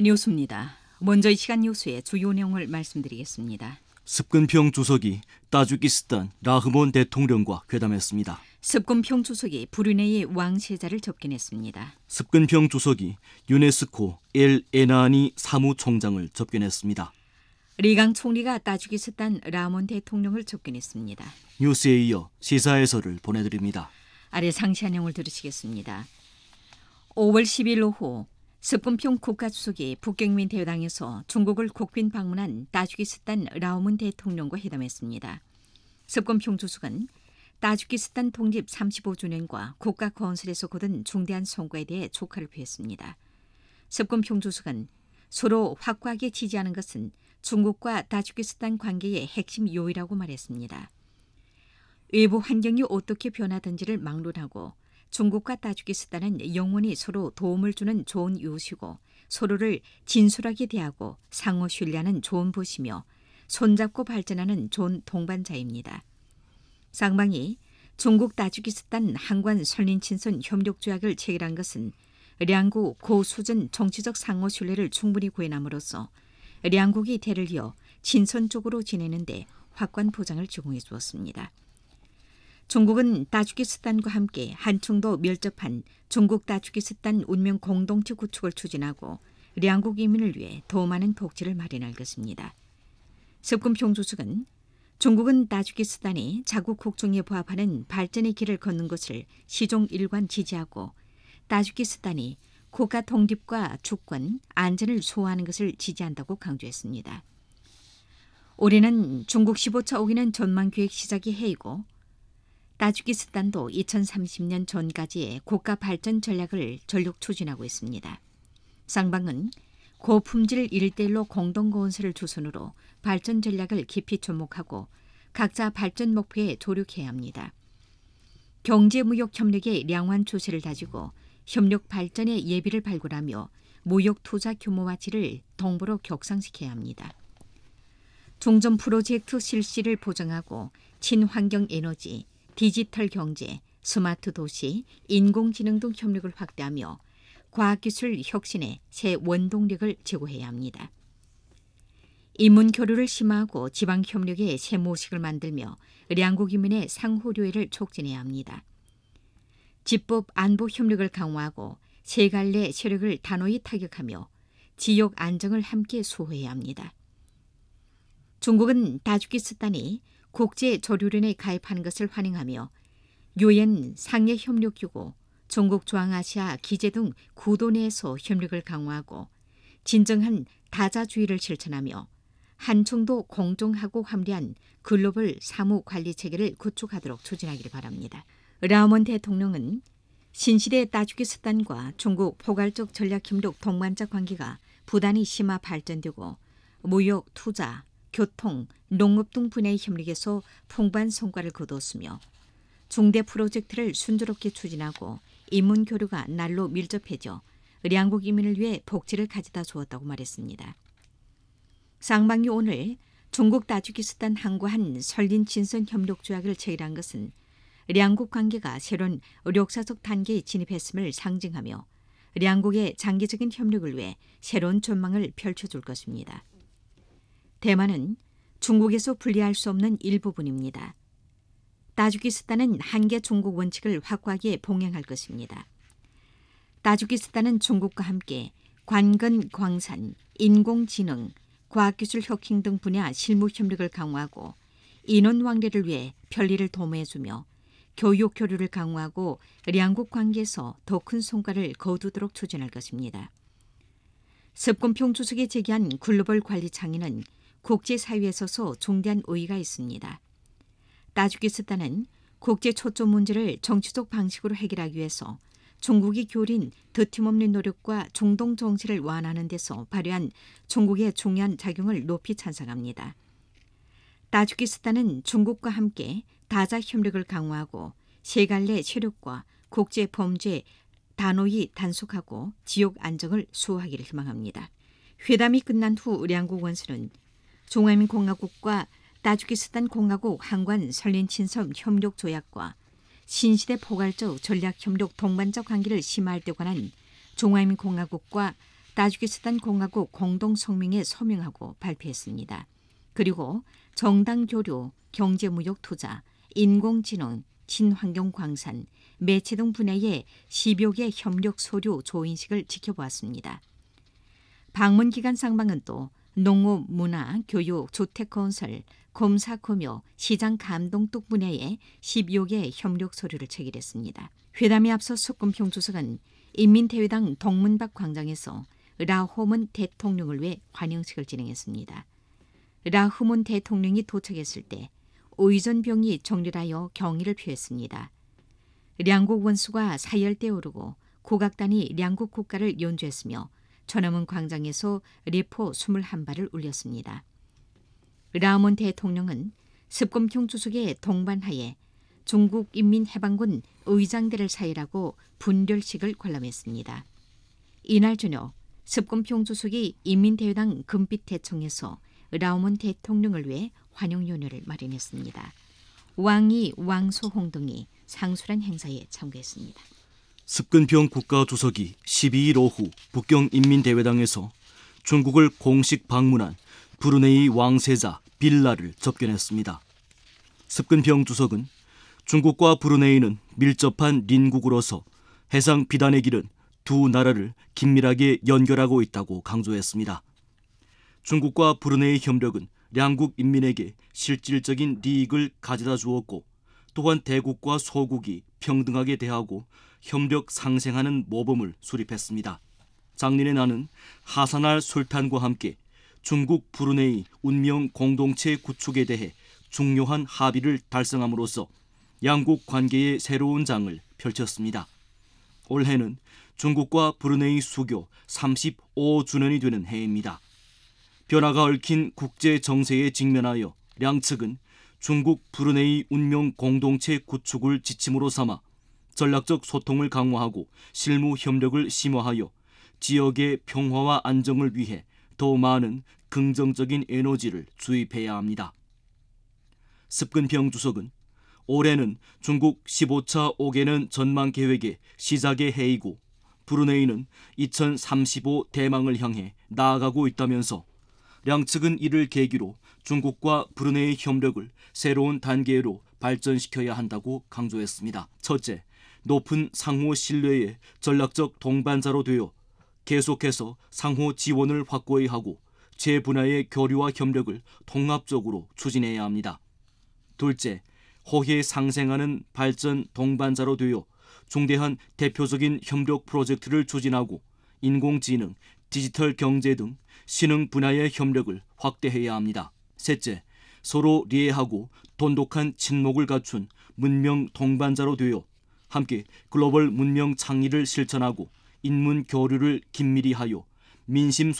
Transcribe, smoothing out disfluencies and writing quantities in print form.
뉴스입니다. 먼저 이 시간 뉴스의 주요 내용을 말씀드리겠습니다. 습근평 주석이 타지키스탄 라흐몬 대통령과 회담했습니다. 습근평 주석이 브루네이 왕세자를 접견했습니다. 습근평 주석이 유네스코 엘 에나니 사무총장을 접견했습니다. 리강 총리가 타지키스탄 라몬 대통령을 접견했습니다. 뉴스에 이어 시사 해설을 보내드립니다. 아래 상세한 내용을 들으시겠습니다. 5월 10일 오후 습근평 국가주석이 북경민 대회당에서 중국을 국빈 방문한 타지키스탄 라오문 대통령과 회담했습니다. 습근평 주석은 타지키스탄 독립 35주년과 국가 건설에서 거둔 중대한 성과에 대해 축하를 표했습니다. 습근평 주석은 서로 확고하게 지지하는 것은 중국과 타지키스탄 관계의 핵심 요인이라고 말했습니다. 외부 환경이 어떻게 변하든지를 막론하고 중국과 타지키스탄은 영원히 서로 도움을 주는 좋은 이웃이고 서로를 진솔하게 대하고 상호 신뢰하는 좋은 부시며 손잡고 발전하는 좋은 동반자입니다. 쌍방이 중국 타지키스탄 한관 설린친선 협력조약을 체결한 것은 양국 고수준 정치적 상호 신뢰를 충분히 구현함으로써 양국이 대를 이어 친선적으로 지내는데 확고한 보장을 제공해 주었습니다. 중국은 타지키스탄과 함께 한층더 밀접한 중국 타지키스탄 운명 공동체 구축을 추진하고 양국 이민을 위해 더 많은 복지를 마련할 것입니다. 습근평 주석은 중국은 타지키스탄이 자국 국정에 부합하는 발전의 길을 걷는 것을 시종 일관 지지하고 타지키스탄이 국가 독립과 주권, 안전을 수호하는 것을 지지한다고 강조했습니다. 올해는 중국 15차 오기는 전망계획 시작의 해이고 타지키스탄도 2030년 전까지의 국가 발전 전략을 전력 추진하고 있습니다. 쌍방은 고품질 일대일로 공동건설을 주선으로 발전 전략을 깊이 접목하고 각자 발전 목표에 조력해야 합니다. 경제무역 협력의 량환 추세를 다지고 협력 발전의 예비를 발굴하며 무역 투자 규모와 질을 동부로 격상시켜야 합니다. 중점 프로젝트 실시를 보장하고 친환경 에너지, 디지털 경제, 스마트 도시, 인공지능 등 협력을 확대하며 과학기술 혁신에 새 원동력을 제고해야 합니다. 인문 교류를 심화하고 지방 협력의 새 모식을 만들며 양국 인민의 상호료회를 촉진해야 합니다. 집법 안보 협력을 강화하고 세 갈래 세력을 단호히 타격하며 지역 안정을 함께 수호해야 합니다. 중국은 타지키스탄이 국제 조류련에 가입하는 것을 환영하며 유엔 상해협력기구, 중국 중앙아시아 기재 등 구도 내에서 협력을 강화하고 진정한 다자주의를 실천하며 한층도 공정하고 합리한 글로벌 사무관리 체계를 구축하도록 추진하기를 바랍니다. 라오몬 대통령은 신시대 타지키스탄과 중국 포괄적 전략협력 동반자 관계가 부단히 심화 발전되고 무역, 투자, 교통, 농업 등 분야의 협력에서 풍부한 성과를 거두었으며 중대 프로젝트를 순조롭게 추진하고 인문 교류가 날로 밀접해져 양국 이민을 위해 복지를 가져다 주었다고 말했습니다. 쌍방이 오늘 중국 타지키스탄 항구한 설린 친선 협력 조약을 체결한 것은 양국 관계가 새로운 역사적 단계에 진입했음을 상징하며 양국의 장기적인 협력을 위해 새로운 전망을 펼쳐줄 것입니다. 대만은 중국에서 분리할 수 없는 일부분입니다. 타지키스탄은 한계 중국 원칙을 확고하게 봉행할 것입니다. 타지키스탄은 중국과 함께 관건 광산, 인공지능, 과학기술 혁신 등 분야 실무 협력을 강화하고 인원 왕래를 위해 편리를 도모해주며 교육 교류를 강화하고 양국 관계에서 더 큰 성과를 거두도록 추진할 것입니다. 습근평 주석이 제기한 글로벌 관리倡의는 국제사회에 서서 중대한 의의가 있습니다. 타지키스탄은 국제 초점 문제를 정치적 방식으로 해결하기 위해서 중국이 기울인 드팀없는 노력과 중동 정세를 완화하는 데서 발휘한 중국의 중요한 작용을 높이 찬성합니다. 타지키스탄은 중국과 함께 다자 협력을 강화하고 세 갈래 세력과 국제 범죄 단호히 단속하고 지역 안정을 수호하기를 희망합니다. 회담이 끝난 후 양국 원수는 중화민공화국과 타지키스탄 공화국 한관 설린친선 협력 조약과 신시대 포괄적 전략협력 동반자 관계를 심화할 때 관한 중화민공화국과 따지키스탄 공화국 공동 성명에 서명하고 발표했습니다. 그리고 정당 교류, 경제무역 투자, 인공지능, 친환경 광산, 매체 등 분야의 10여 개 협력 서류 조인식을 지켜보았습니다. 방문 기간 상방은 또 농업, 문화, 교육, 주택건설, 검사, 검역, 시장 감동 등 분야의 10여 개 협력 서류를 체결했습니다. 회담에 앞서 석금평 주석은 인민대회당 동문박 광장에서 라호문 대통령을 위해 환영식을 진행했습니다. 라흐문 대통령이 도착했을 때 의전병이 정렬하여 경의를 표했습니다. 량국 원수가 사열대 오르고 국악단이 량국 국가를 연주했으며 천안문 광장에서 리포 21발을 울렸습니다. 라흐문 대통령은 습금평 주석의 동반하에 중국인민해방군 의장대를 사열하고 분별식을 관람했습니다. 이날 저녁 습금평 주석이 인민대회당 금빛대청에서 라오문 대통령을 위해 환영연회를 마련했습니다. 왕이, 왕소홍 등이 상술한 행사에 참가했습니다. 습근평 국가주석이 12일 오후 북경인민대회당에서 중국을 공식 방문한 브루네이 왕세자 빌라를 접견했습니다. 습근평 주석은 중국과 브루네이는 밀접한邻국으로서 해상 비단의 길은 두 나라를 긴밀하게 연결하고 있다고 강조했습니다. 중국과 브루네이 협력은 양국 인민에게 실질적인 이익을 가져다 주었고 또한 대국과 소국이 평등하게 대하고 협력 상생하는 모범을 수립했습니다. 작년에 나는 하산알 술탄과 함께 중국 브루네이 운명 공동체 구축에 대해 중요한 합의를 달성함으로써 양국 관계의 새로운 장을 펼쳤습니다. 올해는 중국과 브루네이 수교 35주년이 되는 해입니다. 변화가 얽힌 국제 정세에 직면하여 양측은 중국 브루네이 운명 공동체 구축을 지침으로 삼아 전략적 소통을 강화하고 실무 협력을 심화하여 지역의 평화와 안정을 위해 더 많은 긍정적인 에너지를 주입해야 합니다. 습근평 주석은 올해는 중국 15차 5개년 전망 계획의 시작의 해이고 브루네이는 2035 대망을 향해 나아가고 있다면서 양측은 이를 계기로 중국과 브루네이 협력을 새로운 단계로 발전시켜야 한다고 강조했습니다. 첫째, 높은 상호 신뢰의 전략적 동반자로 되어 계속해서 상호 지원을 확고히 하고 제 분야의 교류와 협력을 통합적으로 추진해야 합니다. 둘째, 호혜 상생하는 발전 동반자로 되어 중대한 대표적인 협력 프로젝트를 추진하고 인공지능, 디지털 경제 등 신흥 분야의 협력을 확대해야 합니다. 셋째, 서로 이해하고 돈독한 친목을 갖춘 문명 동반자로 되어 함께 글로벌 문명 창의를 실천하고 인문 교류를 긴밀히 하여 민심